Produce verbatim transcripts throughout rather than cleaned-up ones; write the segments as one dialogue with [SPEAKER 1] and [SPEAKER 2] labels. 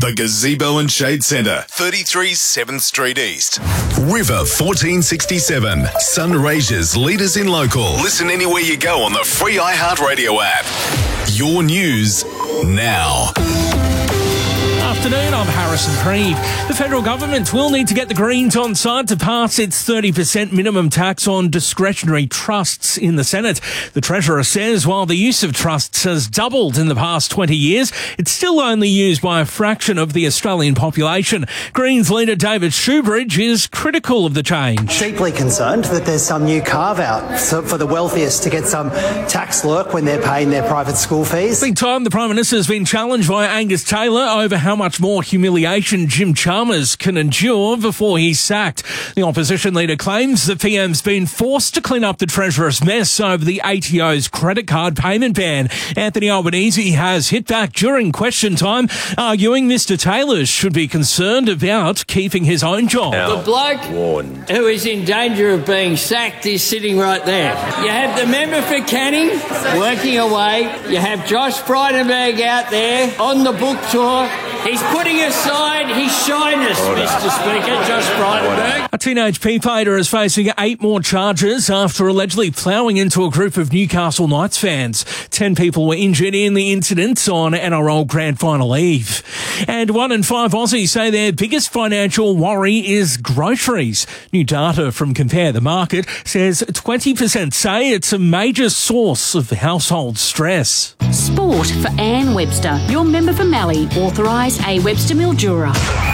[SPEAKER 1] the Gazebo and Shade Centre, thirty-three seventh Street East. River fourteen sixty-seven, Sunraysia's leaders in local. Listen anywhere you go on the free iHeartRadio app. Your news now.
[SPEAKER 2] Afternoon, I'm Harrison Creed. The federal government will need to get the Greens on side to pass its thirty percent minimum tax on discretionary trusts in the Senate. The Treasurer says while the use of trusts has doubled in the past twenty years, it's still only used by a fraction of the Australian population. Greens leader David Shoebridge is critical of the change.
[SPEAKER 3] Deeply concerned that there's some new carve-out for the wealthiest to get some tax lurk when they're paying their private school fees.
[SPEAKER 2] Big time, the Prime Minister has been challenged by Angus Taylor over how much more humiliation Jim Chalmers can endure before he's sacked. The opposition leader claims the P M's been forced to clean up the Treasurer's mess over the A T O's credit card payment ban. Anthony Albanese has hit back during question time, arguing Mister Taylor should be concerned about keeping his own job.
[SPEAKER 4] The bloke who is in danger of being sacked is sitting right there. You have the member for Canning working away. You have Josh Frydenberg out there on the book tour. He's putting aside his shyness, Mister Speaker, Josh Frydenberg.
[SPEAKER 2] A teenage P-plater is facing eight more charges after allegedly ploughing into a group of Newcastle Knights fans. Ten people were injured in the incident on N R L Grand Final Eve. And one in five Aussies say their biggest financial worry is groceries. New data from Compare the Market says twenty percent say it's a major source of household stress.
[SPEAKER 5] Sport for Anne Webster, your member for Mallee, authorised A. Webster Mildura.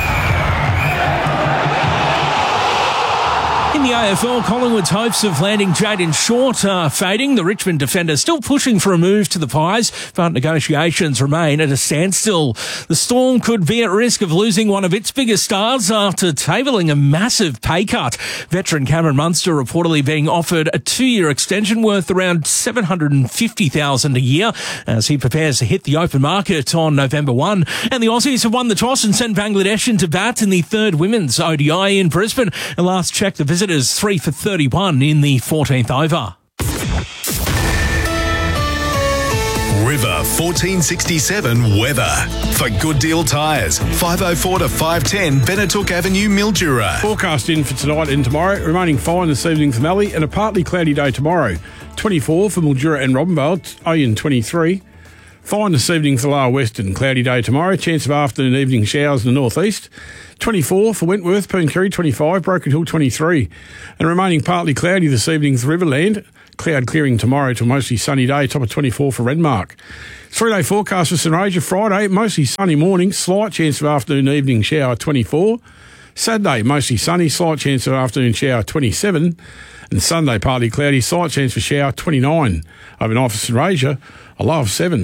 [SPEAKER 2] In the A F L, Collingwood's hopes of landing Jayden Short are fading. The Richmond defender still pushing for a move to the Pies, but negotiations remain at a standstill. The Storm could be at risk of losing one of its biggest stars after tabling a massive pay cut. Veteran Cameron Munster reportedly being offered a two-year extension worth around seven hundred fifty thousand dollars a year as he prepares to hit the open market on November first. And the Aussies have won the toss and sent Bangladesh into bat in the third women's O D I in Brisbane. And last check, the visitors three for thirty-one in the fourteenth over.
[SPEAKER 1] River fourteen sixty-seven weather. For Good Deal Tyres, five oh four to five ten Benetook Avenue, Mildura.
[SPEAKER 6] Forecast in for tonight and tomorrow, remaining fine this evening for Mallee and a partly cloudy day tomorrow. twenty-four for Mildura and Robinvale, Oyen twenty-three. Fine this evening for Lower Western, cloudy day tomorrow, chance of afternoon and evening showers in the northeast. twenty-four for Wentworth, Pooncarry twenty-five, Broken Hill twenty-three. And remaining partly cloudy this evening for Riverland, cloud clearing tomorrow to a mostly sunny day, top of twenty-four for Renmark. Three-day forecast for Sunraysia, Friday, mostly sunny morning, slight chance of afternoon and evening shower, twenty-four. Saturday, mostly sunny, slight chance of afternoon shower, twenty-seven. And Sunday, partly cloudy, slight chance for shower, twenty-nine. Overnight for Sunraysia, a low of seven.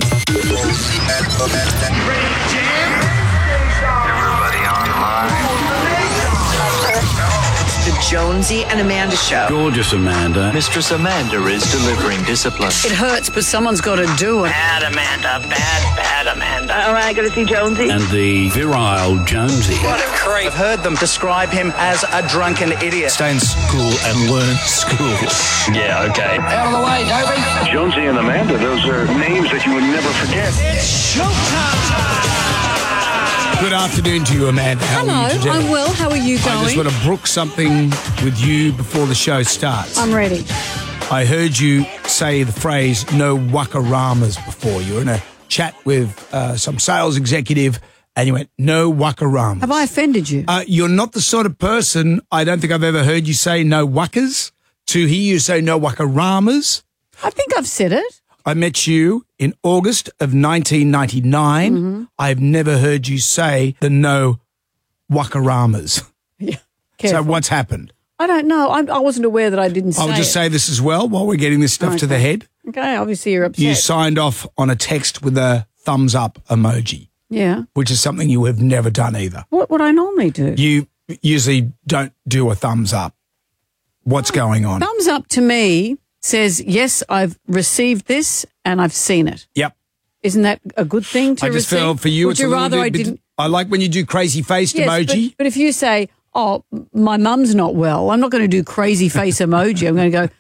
[SPEAKER 7] The Jonesy and Amanda Show.
[SPEAKER 8] Gorgeous Amanda.
[SPEAKER 9] Mistress Amanda is delivering discipline.
[SPEAKER 7] It hurts, but someone's got to do it.
[SPEAKER 9] Bad Amanda, bad, bad Amanda.
[SPEAKER 7] All right, got to see Jonesy.
[SPEAKER 8] And the virile Jonesy.
[SPEAKER 9] What a creep.
[SPEAKER 10] I've heard them describe him as a drunken idiot.
[SPEAKER 9] Stay in school and learn school. Yeah, okay.
[SPEAKER 4] Out of the way, Davey.
[SPEAKER 11] Jonesy and Amanda, those are names that you would never forget.
[SPEAKER 4] It's showtime.
[SPEAKER 12] Good afternoon to you, Amanda. How
[SPEAKER 13] Hello,
[SPEAKER 12] are you today?
[SPEAKER 13] I'm well. How are you going?
[SPEAKER 12] I just want to brook something with you before the show starts.
[SPEAKER 13] I'm ready.
[SPEAKER 12] I heard you say the phrase no wakaramas before. You were in a chat with uh, some sales executive and you went, no wakaramas.
[SPEAKER 13] Have I offended you?
[SPEAKER 12] Uh, you're not the sort of person, I don't think I've ever heard you say no wakas. To hear you say no wakaramas.
[SPEAKER 13] I think I've said it.
[SPEAKER 12] I met you in August of nineteen ninety-nine.
[SPEAKER 13] Mm-hmm.
[SPEAKER 12] I've never heard you say the no wakaramas.
[SPEAKER 13] Yeah.
[SPEAKER 12] So what's happened?
[SPEAKER 13] I don't know. I, I wasn't aware that I didn't say
[SPEAKER 12] I'll just
[SPEAKER 13] it.
[SPEAKER 12] say this as well while we're getting this stuff
[SPEAKER 13] Okay.
[SPEAKER 12] to the head.
[SPEAKER 13] Okay, obviously you're upset.
[SPEAKER 12] You signed off on a text with a thumbs up emoji,
[SPEAKER 13] Yeah.
[SPEAKER 12] which is something you have never done either.
[SPEAKER 13] What would I normally do?
[SPEAKER 12] You usually don't do a thumbs up. What's going on?
[SPEAKER 13] Thumbs up to me says, yes, I've received this and I've seen it.
[SPEAKER 12] Yep.
[SPEAKER 13] Isn't that a good thing to
[SPEAKER 12] I just
[SPEAKER 13] receive?
[SPEAKER 12] feel for you
[SPEAKER 13] Would
[SPEAKER 12] it's
[SPEAKER 13] you
[SPEAKER 12] a little
[SPEAKER 13] rather
[SPEAKER 12] bit,
[SPEAKER 13] I
[SPEAKER 12] bit-
[SPEAKER 13] didn't?
[SPEAKER 12] I like when you do crazy faced
[SPEAKER 13] Yes,
[SPEAKER 12] emoji.
[SPEAKER 13] But, but if you say, oh, my mum's not well, I'm not going to do crazy face emoji. I'm going to go,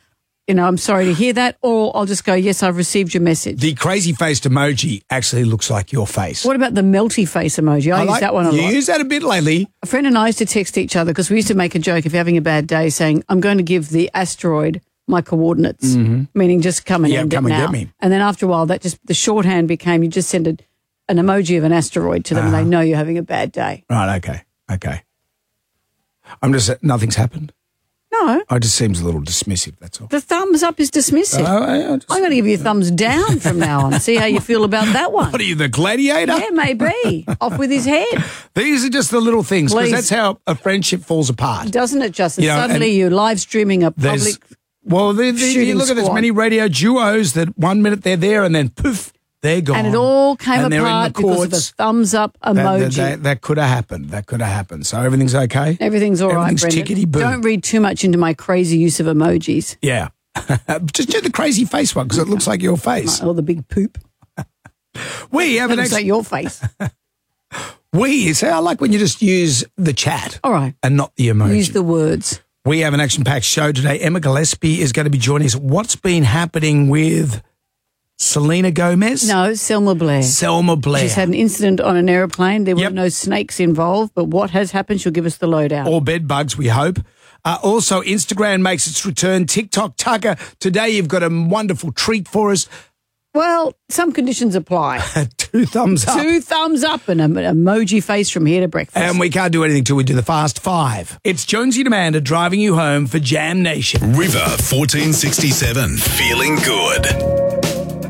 [SPEAKER 13] you know, I'm sorry to hear that, or I'll just go, yes, I've received your message.
[SPEAKER 12] The crazy-faced emoji actually looks like your face.
[SPEAKER 13] What about the melty face emoji? I,
[SPEAKER 12] I
[SPEAKER 13] use
[SPEAKER 12] like,
[SPEAKER 13] that one a
[SPEAKER 12] you
[SPEAKER 13] lot.
[SPEAKER 12] You use that a bit lately.
[SPEAKER 13] A friend and I used to text each other because we used to make a joke if you're having a bad day saying, I'm going to give the asteroid my coordinates,
[SPEAKER 12] mm-hmm.
[SPEAKER 13] meaning just come and
[SPEAKER 12] yeah,
[SPEAKER 13] end
[SPEAKER 12] come
[SPEAKER 13] it
[SPEAKER 12] and
[SPEAKER 13] now.
[SPEAKER 12] get me.
[SPEAKER 13] And then after a while, that just the shorthand became you just send a, an emoji of an asteroid to them
[SPEAKER 12] uh-huh.
[SPEAKER 13] and they know you're having a bad day.
[SPEAKER 12] Right, okay, okay. I'm just, nothing's happened.
[SPEAKER 13] No.
[SPEAKER 12] Oh, it just seems a little dismissive, that's all.
[SPEAKER 13] The thumbs up is dismissive.
[SPEAKER 12] Uh, I, I just,
[SPEAKER 13] I'm going to give you a thumbs down from now on. See how you feel about that one.
[SPEAKER 12] What are you, the gladiator?
[SPEAKER 13] Yeah, maybe. Off with his head.
[SPEAKER 12] These are just the little things, because
[SPEAKER 13] Please.
[SPEAKER 12] that's how a friendship falls apart.
[SPEAKER 13] Doesn't it, Justin?
[SPEAKER 12] You know,
[SPEAKER 13] Suddenly you're live streaming a public
[SPEAKER 12] Well, the, the, you
[SPEAKER 13] shooting
[SPEAKER 12] look at there's
[SPEAKER 13] squad.
[SPEAKER 12] many radio duos that one minute they're there and then poof, they're gone.
[SPEAKER 13] And it all came
[SPEAKER 12] And they're in
[SPEAKER 13] apart
[SPEAKER 12] the
[SPEAKER 13] because of a
[SPEAKER 12] courts.
[SPEAKER 13] thumbs up
[SPEAKER 12] That,
[SPEAKER 13] emoji.
[SPEAKER 12] that, that, that could have happened. That could have happened. So everything's okay?
[SPEAKER 13] Everything's all right,
[SPEAKER 12] Everything's
[SPEAKER 13] Brendan.
[SPEAKER 12] tickety-boo.
[SPEAKER 13] Don't read too much into my crazy use of emojis.
[SPEAKER 12] Yeah. Just do the crazy face one because it looks like your face.
[SPEAKER 13] Or the big poop.
[SPEAKER 12] We have
[SPEAKER 13] That
[SPEAKER 12] an
[SPEAKER 13] looks
[SPEAKER 12] ex-
[SPEAKER 13] like your face.
[SPEAKER 12] We, see, I like when you just use the chat.
[SPEAKER 13] All right.
[SPEAKER 12] And not the emoji.
[SPEAKER 13] Use the words.
[SPEAKER 12] We have an action-packed show today. Emma Gillespie is going to be joining us. What's been happening with Selena Gomez?
[SPEAKER 13] No, Selma Blair.
[SPEAKER 12] Selma Blair.
[SPEAKER 13] She's had an incident on an aeroplane. There were
[SPEAKER 12] Yep.
[SPEAKER 13] no snakes involved, but what has happened, she'll give us the lowdown.
[SPEAKER 12] Or bed bugs, we hope. Uh, also, Instagram makes its return. TikTok Tucker. Today you've got a wonderful treat for us.
[SPEAKER 13] Well, some conditions apply.
[SPEAKER 12] Two thumbs up.
[SPEAKER 13] Two thumbs up and an emoji face from here to breakfast.
[SPEAKER 12] And we can't do anything till we do the Fast Five. It's Jonesy and Amanda driving you home for Jam Nation.
[SPEAKER 1] River fourteen sixty-seven. Feeling good.